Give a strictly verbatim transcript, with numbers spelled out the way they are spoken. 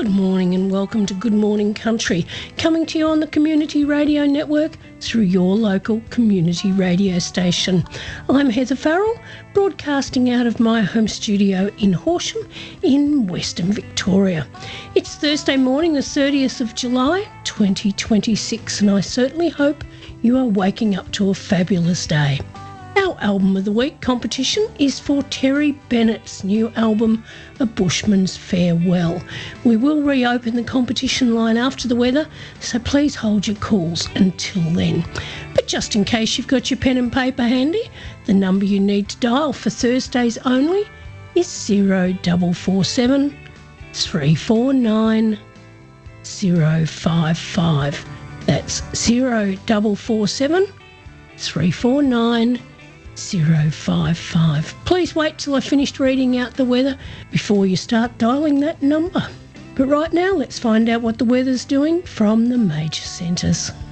Good morning and welcome to Good Morning Country, coming to you on the Community Radio Network through your local community radio station. I'm Heather Farrell, broadcasting out of my home studio in Horsham in Western Victoria. It's Thursday morning, the thirtieth of July, twenty twenty-six, and I certainly hope you are waking up to a fabulous day. Our Album of the Week competition is for Terry Bennett's new album, A Bushman's Farewell. We will reopen the competition line after the weather, so please hold your calls until then. But just in case you've got your pen and paper handy, the number you need to dial for Thursdays only is zero four four seven, three four nine, zero five five. That's zero four four seven, three four nine, zero five five. Please wait till I finished reading out the weather before you start dialing that number. But right now, let's find out what the weather's doing from the major centres.